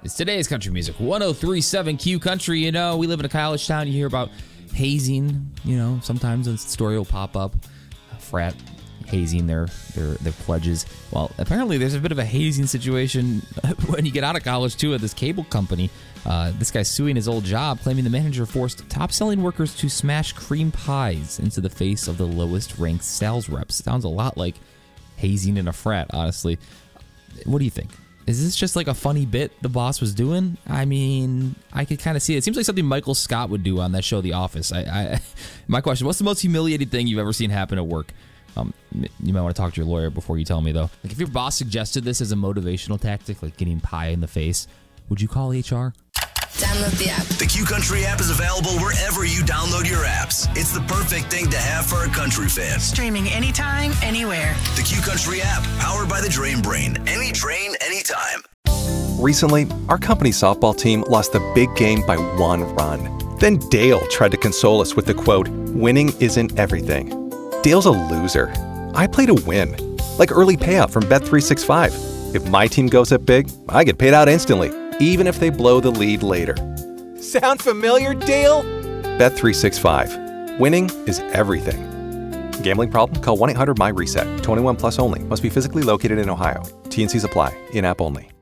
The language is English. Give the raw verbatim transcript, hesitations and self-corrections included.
It's today's country music. one oh three point seven Q Country. You know, we live in a college town. You hear about hazing. You know, sometimes a story will pop up. A frat hazing their, their their pledges. Well, apparently there's a bit of a hazing situation when you get out of college, too, at this cable company. Uh, this guy's suing his old job, claiming the manager forced top-selling workers to smash cream pies into the face of the lowest-ranked sales reps. Sounds a lot like hazing in a frat, honestly. What do you think? Is this just like a funny bit the boss was doing? I mean, I could kind of see it. It seems like something Michael Scott would do on that show, The Office. I, I, my question, what's the most humiliating thing you've ever seen happen at work? Um, you might want to talk to your lawyer before you tell me, though. Like, if your boss suggested this as a motivational tactic, like getting pie in the face, would you call H R? Download the app. The Q Country app is available wherever you download your apps. It's the perfect thing to have for a country fan. Streaming anytime, anywhere. The Q Country app, powered by the Drain Brain. Any drain, anytime. Recently, our company softball team lost the big game by one run. Then Dale tried to console us with the quote, "Winning isn't everything." Dale's a loser. I play to win. Like early payout from Bet three sixty-five. If my team goes up big, I get paid out instantly, even if they blow the lead later. Sound familiar, Dale? Bet three sixty-five. Winning is everything. Gambling problem? Call one eight hundred M Y RESET. twenty-one plus only. Must be physically located in Ohio. T and Cs apply. In-app only.